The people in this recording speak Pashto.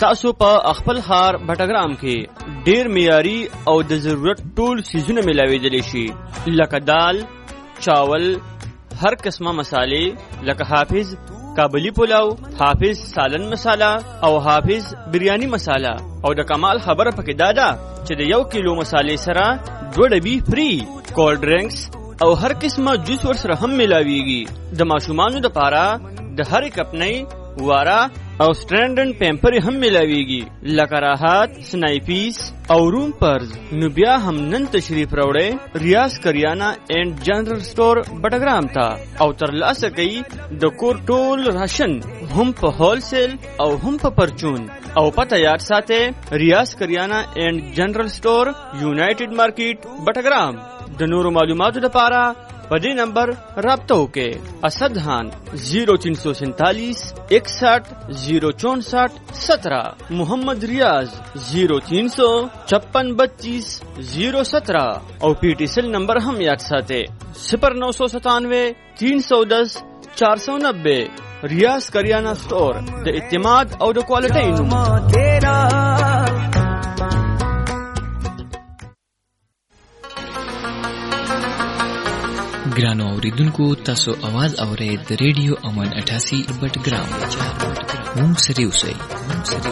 تاسو په خپل ښار بټګرام کې ډیر معیاري او د ضرورت ټول سیزونه ملاویدلی شي، لکه دال، چاول، هر قسمه مسالې لکه حافظ کابلی پلاو، حافظ سالن مساله او حافظ بریانی مساله. او د کمال خبره پکې دا ده چې د 1 کیلو مسالې سره 2 ډبي فری، کولډ ډرینکس او هر قسمه جوس ور سره هم ملاویږي. د ماشومانو د پاره د هر کپنۍ، وارا او سټرینډن پیمپر هم ملاویږي، لکه راحت، سنایپیس او روم پرز. نو بیا هم نن تشریف راوړئ ریاض کریانا اینڈ جنرل سٹور بټګرام ته او ترلاسه کوي د کور ټول راشن هم په هول سیل او هم په پرچون. او پته یاد ساته ریاض کریانا اینڈ جنرل سٹور، یونائټډ مارکیټ بټګرام. د نورو معلوماتو لپاره په دې نمبر رابطه وکړئ. اسد خان 0347 61 064 17، محمد ریاض 0356 32 017 او پی ٹی سیل نمبر هم یاد ساتئ 0997 310 490. ریاض کریانا سٹور د اعتماد او د کوالټۍ نوم. ګرانو اوریدونکو، تاسو आवाज اورئ د ریډیو امن 88 بټګرام. مونږ سره اوسئ.